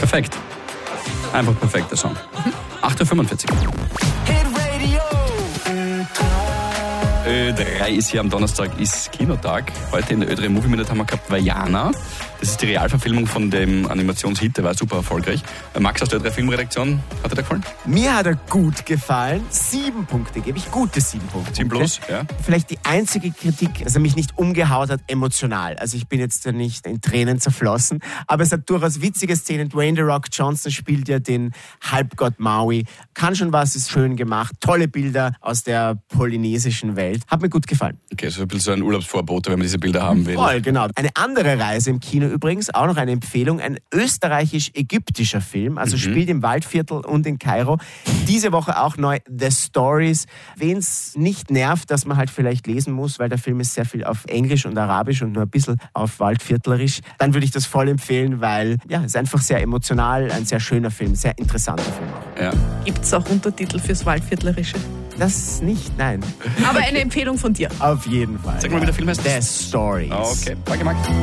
Perfekt. Einfach perfekter Song. 8.45 Uhr. Ö3 ist hier am Donnerstag, ist Kinotag. Heute in der Ö3 Movie Minute haben wir gehabt Vaiana. Das ist die Realverfilmung von dem Animationshit, der war super erfolgreich. Max aus der Ö3 Filmredaktion, hat dir der gefallen? Mir hat er gut gefallen. 7 Punkte gebe ich, gute 7 Punkte. 7 plus, ja. Vielleicht die einzige Kritik, dass er mich nicht umgehaut hat, emotional. Also ich bin jetzt nicht in Tränen zerflossen, aber es hat durchaus witzige Szenen. Dwayne The Rock Johnson spielt ja den Halbgott Maui. Kann schon was, ist schön gemacht. Tolle Bilder aus der polynesischen Welt. Hat mir gut gefallen. Okay, so ein bisschen so ein Urlaubsvorbote, wenn man diese Bilder haben will. Voll, genau. Eine andere Reise im Kino übrigens, auch noch eine Empfehlung, ein österreichisch-ägyptischer Film, also spielt im Waldviertel und in Kairo. Diese Woche auch neu The Stories. Wen's nicht nervt, dass man halt vielleicht lesen muss, weil der Film ist sehr viel auf Englisch und Arabisch und nur ein bisschen auf Waldviertlerisch, dann würde ich das voll empfehlen, weil ja, es ist einfach sehr emotional, ein sehr schöner Film, sehr interessanter Film auch. Ja. Gibt es auch Untertitel fürs Waldviertlerische? Das nicht, nein. Aber eine Empfehlung von dir. Auf jeden Fall. Sag mal, wie der Film heißt. The Stories. Okay, danke Max.